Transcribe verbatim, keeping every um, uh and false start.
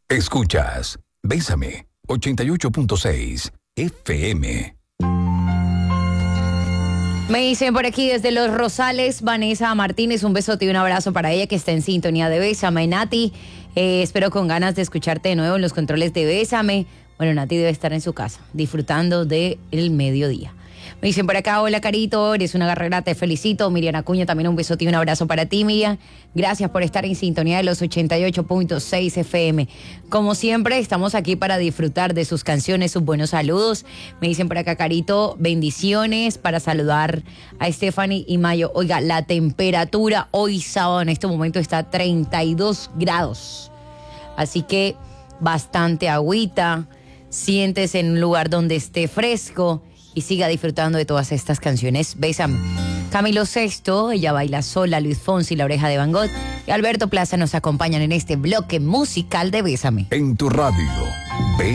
Escuchas Bésame ochenta y ocho punto seis F M. Me dicen por aquí desde Los Rosales, Vanessa Martínez, un besote y un abrazo para ella que está en sintonía de Bésame. Nati, eh, espero con ganas de escucharte de nuevo en los controles de Bésame. Bueno, Nati debe estar en su casa, disfrutando del mediodía. Me dicen por acá, hola Carito, eres una guerrera, te felicito. Miriam Acuña, también un besote y un abrazo para ti, Miriam. Gracias por estar en sintonía de los ochenta y ocho punto seis F M. Como siempre, estamos aquí para disfrutar de sus canciones, sus buenos saludos. Me dicen por acá, Carito, bendiciones para saludar a Stephanie y Mayo. Oiga, la temperatura hoy sábado en este momento está a treinta y dos grados. Así que bastante agüita, siéntese en un lugar donde esté fresco y siga disfrutando de todas estas canciones. Bésame. Camilo Sesto, ella baila sola, Luis Fonsi, La Oreja de Van Gogh y Alberto Plaza nos acompañan en este bloque musical de Bésame. En tu radio,